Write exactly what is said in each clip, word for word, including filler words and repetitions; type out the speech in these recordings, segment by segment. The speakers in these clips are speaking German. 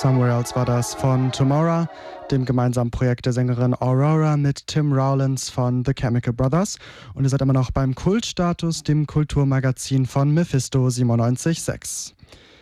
Somewhere Else war das von Tomorrow, dem gemeinsamen Projekt der Sängerin Aurora mit Tim Rowlands von The Chemical Brothers. Und ihr seid immer noch beim Kultstatus, dem Kulturmagazin von Mephisto siebenundneunzig Komma sechs.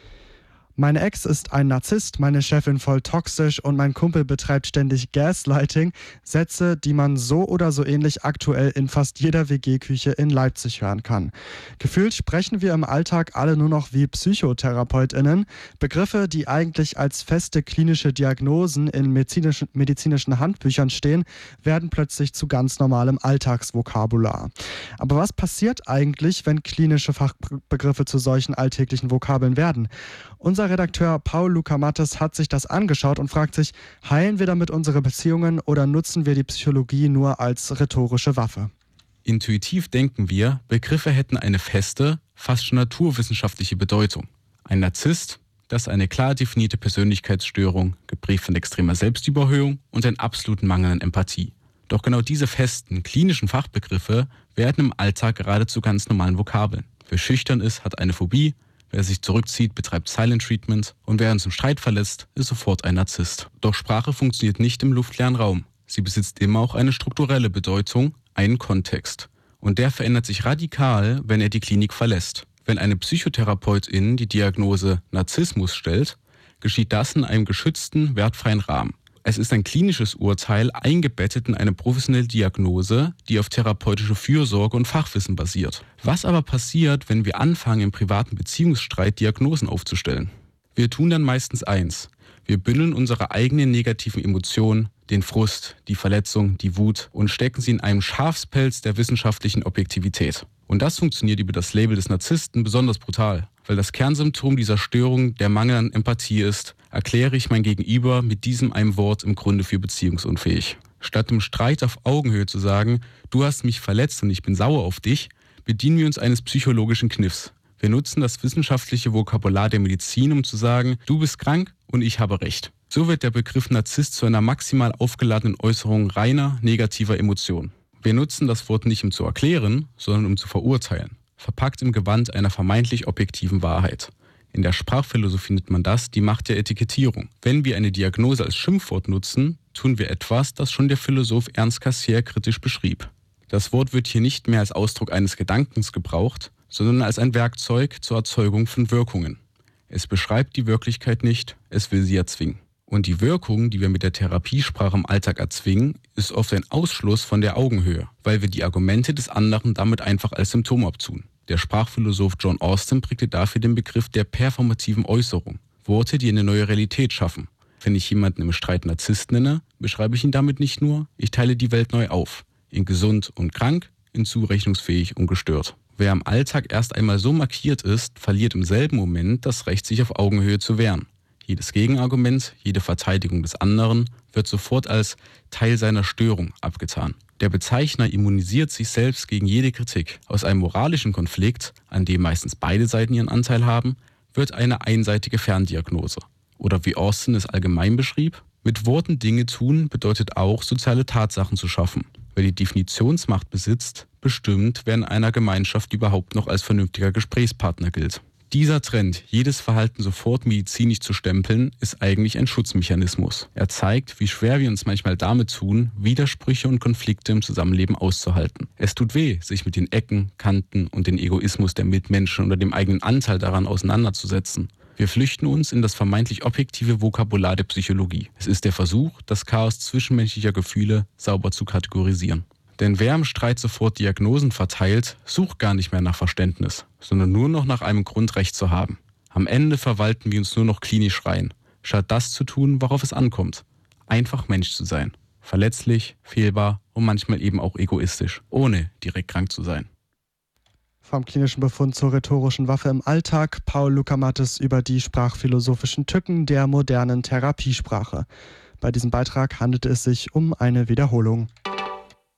Meine Ex ist ein Narzisst, meine Chefin voll toxisch und mein Kumpel betreibt ständig Gaslighting. Sätze, die man so oder so ähnlich aktuell in fast jeder W G-Küche in Leipzig hören kann. Gefühlt sprechen wir im Alltag alle nur noch wie PsychotherapeutInnen. Begriffe, die eigentlich als feste klinische Diagnosen in medizinischen, medizinischen Handbüchern stehen, werden plötzlich zu ganz normalem Alltagsvokabular. Aber was passiert eigentlich, wenn klinische Fachbegriffe zu solchen alltäglichen Vokabeln werden? Unser Redakteur Paul Luca Mattes hat sich das angeschaut und fragt sich, heilen wir damit unsere Beziehungen oder nutzen wir die Psychologie nur als rhetorische Waffe? Intuitiv denken wir, Begriffe hätten eine feste, fast schon naturwissenschaftliche Bedeutung. Ein Narzisst, das ist eine klar definierte Persönlichkeitsstörung, geprägt von extremer Selbstüberhöhung und einer absoluten Mangel an Empathie. Doch genau diese festen, klinischen Fachbegriffe werden im Alltag gerade zu ganz normalen Vokabeln. Wer schüchtern ist, hat eine Phobie. Wer sich zurückzieht, betreibt Silent Treatment und wer uns im Streit verlässt, ist sofort ein Narzisst. Doch Sprache funktioniert nicht im luftleeren Raum. Sie besitzt immer auch eine strukturelle Bedeutung, einen Kontext. Und der verändert sich radikal, wenn er die Klinik verlässt. Wenn eine Psychotherapeutin die Diagnose Narzissmus stellt, geschieht das in einem geschützten, wertfreien Rahmen. Es ist ein klinisches Urteil, eingebettet in eine professionelle Diagnose, die auf therapeutische Fürsorge und Fachwissen basiert. Was aber passiert, wenn wir anfangen, im privaten Beziehungsstreit Diagnosen aufzustellen? Wir tun dann meistens eins. Wir bündeln unsere eigenen negativen Emotionen, den Frust, die Verletzung, die Wut und stecken sie in einem Schafspelz der wissenschaftlichen Objektivität. Und das funktioniert über das Label des Narzissten besonders brutal, weil das Kernsymptom dieser Störung der Mangel an Empathie ist, erkläre ich mein Gegenüber mit diesem einem Wort im Grunde für beziehungsunfähig. Statt im Streit auf Augenhöhe zu sagen, du hast mich verletzt und ich bin sauer auf dich, bedienen wir uns eines psychologischen Kniffs. Wir nutzen das wissenschaftliche Vokabular der Medizin, um zu sagen, du bist krank und ich habe recht. So wird der Begriff Narzisst zu einer maximal aufgeladenen Äußerung reiner, negativer Emotionen. Wir nutzen das Wort nicht, um zu erklären, sondern um zu verurteilen, verpackt im Gewand einer vermeintlich objektiven Wahrheit. In der Sprachphilosophie nennt man das die Macht der Etikettierung. Wenn wir eine Diagnose als Schimpfwort nutzen, tun wir etwas, das schon der Philosoph Ernst Cassirer kritisch beschrieb. Das Wort wird hier nicht mehr als Ausdruck eines Gedankens gebraucht, sondern als ein Werkzeug zur Erzeugung von Wirkungen. Es beschreibt die Wirklichkeit nicht, es will sie erzwingen. Und die Wirkung, die wir mit der Therapiesprache im Alltag erzwingen, ist oft ein Ausschluss von der Augenhöhe, weil wir die Argumente des anderen damit einfach als Symptom abtun. Der Sprachphilosoph John Austin prägte dafür den Begriff der performativen Äußerung. Worte, die eine neue Realität schaffen. Wenn ich jemanden im Streit Narzisst nenne, beschreibe ich ihn damit nicht nur, ich teile die Welt neu auf. In gesund und krank, in zurechnungsfähig und gestört. Wer im Alltag erst einmal so markiert ist, verliert im selben Moment das Recht, sich auf Augenhöhe zu wehren. Jedes Gegenargument, jede Verteidigung des anderen wird sofort als Teil seiner Störung abgetan. Der Bezeichner immunisiert sich selbst gegen jede Kritik. Aus einem moralischen Konflikt, an dem meistens beide Seiten ihren Anteil haben, wird eine einseitige Ferndiagnose. Oder wie Austin es allgemein beschrieb, mit Worten Dinge tun bedeutet auch, soziale Tatsachen zu schaffen. Wer die Definitionsmacht besitzt, bestimmt, wer in einer Gemeinschaft überhaupt noch als vernünftiger Gesprächspartner gilt. Dieser Trend, jedes Verhalten sofort medizinisch zu stempeln, ist eigentlich ein Schutzmechanismus. Er zeigt, wie schwer wir uns manchmal damit tun, Widersprüche und Konflikte im Zusammenleben auszuhalten. Es tut weh, sich mit den Ecken, Kanten und dem Egoismus der Mitmenschen oder dem eigenen Anteil daran auseinanderzusetzen. Wir flüchten uns in das vermeintlich objektive Vokabular der Psychologie. Es ist der Versuch, das Chaos zwischenmenschlicher Gefühle sauber zu kategorisieren. Denn wer im Streit sofort Diagnosen verteilt, sucht gar nicht mehr nach Verständnis, sondern nur noch nach einem Grund, Recht zu haben. Am Ende verwalten wir uns nur noch klinisch rein, statt das zu tun, worauf es ankommt. Einfach Mensch zu sein. Verletzlich, fehlbar und manchmal eben auch egoistisch, ohne direkt krank zu sein. Vom klinischen Befund zur rhetorischen Waffe im Alltag, Paul Luca Mattes über die sprachphilosophischen Tücken der modernen Therapiesprache. Bei diesem Beitrag handelte es sich um eine Wiederholung.